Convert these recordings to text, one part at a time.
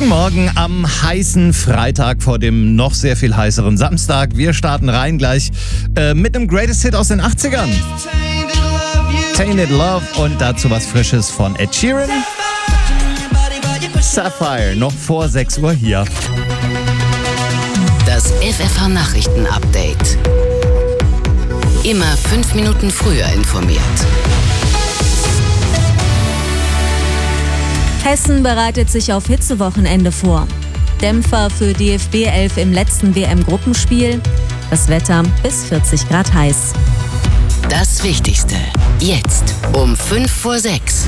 Guten Morgen am heißen Freitag vor dem noch sehr viel heißeren Samstag. Wir starten rein gleich mit einem Greatest Hit aus den 80ern. Tainted Love und dazu was Frisches von Ed Sheeran. Sapphire, noch vor 6 Uhr hier. Das FFH Nachrichten Update. Immer 5 Minuten früher informiert. Hessen bereitet sich auf Hitzewochenende vor. Dämpfer für DFB 11 im letzten WM-Gruppenspiel. Das Wetter bis 40 Grad heiß. Das Wichtigste. Jetzt um 5 vor 6.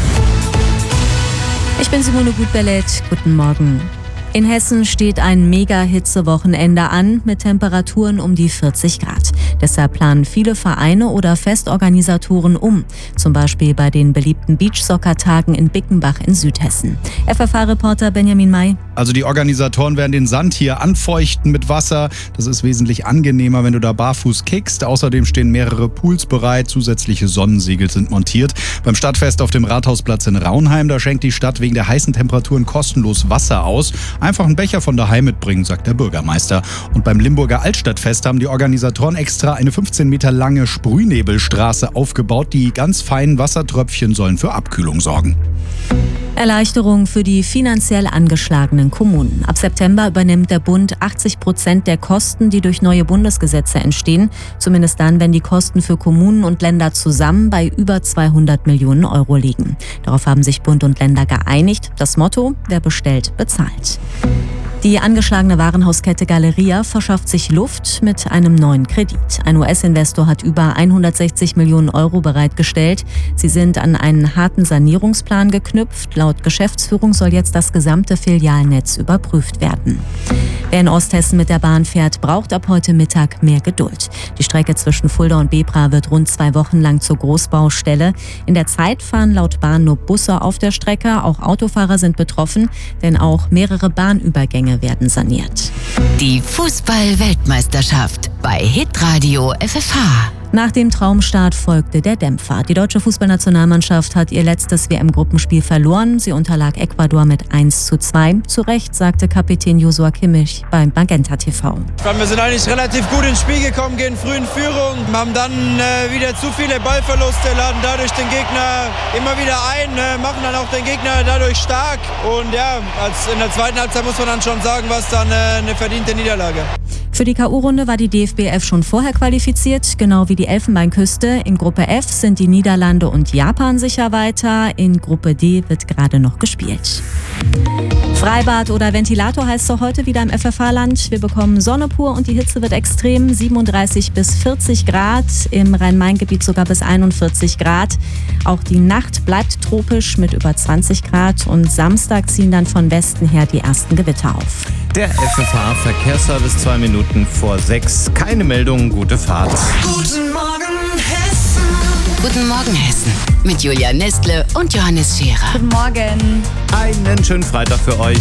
Ich bin Simone Gutbellet. Guten Morgen. In Hessen steht ein Mega-Hitze-Wochenende an mit Temperaturen um die 40 Grad. Deshalb planen viele Vereine oder Festorganisatoren um. Zum Beispiel bei den beliebten Beachsoccer-Tagen in Bickenbach in Südhessen. FFH-Reporter Benjamin May. Also die Organisatoren werden den Sand hier anfeuchten mit Wasser. Das ist wesentlich angenehmer, wenn du da barfuß kickst. Außerdem stehen mehrere Pools bereit. Zusätzliche Sonnensegel sind montiert. Beim Stadtfest auf dem Rathausplatz in Raunheim, da schenkt die Stadt wegen der heißen Temperaturen kostenlos Wasser aus. Einfach einen Becher von daheim mitbringen, sagt der Bürgermeister. Und beim Limburger Altstadtfest haben die Organisatoren extra eine 15 Meter lange Sprühnebelstraße aufgebaut. Die ganz feinen Wassertröpfchen sollen für Abkühlung sorgen. Erleichterung für die finanziell angeschlagenen Kommunen. Ab September übernimmt der Bund 80% der Kosten, die durch neue Bundesgesetze entstehen. Zumindest dann, wenn die Kosten für Kommunen und Länder zusammen bei über 200 Millionen Euro liegen. Darauf haben sich Bund und Länder geeinigt. Das Motto: wer bestellt, bezahlt. Die angeschlagene Warenhauskette Galeria verschafft sich Luft mit einem neuen Kredit. Ein US-Investor hat über 160 Millionen Euro bereitgestellt. Sie sind an einen harten Sanierungsplan geknüpft. Laut Geschäftsführung soll jetzt das gesamte Filialnetz überprüft werden. Wer in Osthessen mit der Bahn fährt, braucht ab heute Mittag mehr Geduld. Die Strecke zwischen Fulda und Bebra wird rund 2 Wochen lang zur Großbaustelle. In der Zeit fahren laut Bahn nur Busse auf der Strecke. Auch Autofahrer sind betroffen, denn auch mehrere Bahnübergänge werden saniert. Die Fußball-Weltmeisterschaft bei Hitradio FFH. Nach dem Traumstart folgte der Dämpfer. Die deutsche Fußballnationalmannschaft hat ihr letztes WM-Gruppenspiel verloren. Sie unterlag Ecuador mit 1:2. Zu Recht, sagte Kapitän Joshua Kimmich beim Magenta TV. Wir sind eigentlich relativ gut ins Spiel gekommen, gehen früh in Führung, haben dann wieder zu viele Ballverluste, laden dadurch den Gegner immer wieder ein, machen dann auch den Gegner dadurch stark. Und ja, in der zweiten Halbzeit muss man dann schon sagen, was dann eine verdiente Niederlage. Für die K.O.-Runde war die DFB 11 schon vorher qualifiziert, genau wie die Elfenbeinküste. In Gruppe F sind die Niederlande und Japan sicher weiter. In Gruppe D wird gerade noch gespielt. Freibad oder Ventilator heißt es auch heute wieder im FFH-Land. Wir bekommen Sonne pur und die Hitze wird extrem. 37 bis 40 Grad, im Rhein-Main-Gebiet sogar bis 41 Grad. Auch die Nacht bleibt tropisch mit über 20 Grad und Samstag ziehen dann von Westen her die ersten Gewitter auf. Der FFH-Verkehrsservice 2 Minuten vor 6. Keine Meldung, gute Fahrt. Guten Morgen, Hessen. Guten Morgen, Hessen. Mit Julia Nestle und Johannes Scherer. Guten Morgen. Einen schönen Freitag für euch.